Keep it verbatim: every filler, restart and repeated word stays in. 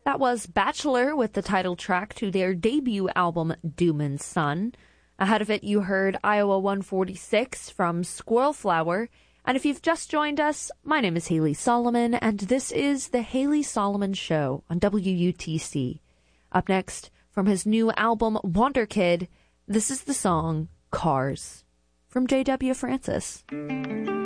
That was Bachelor with the title track to their debut album, Doom and Son. Ahead of it, you heard Iowa one forty-six from Squirrel Flower. And if you've just joined us, my name is Haley Solomon, and this is The Haley Solomon Show on W U T C. Up next, from his new album, Wonder Kid, this is the song Cars from J W. Francis.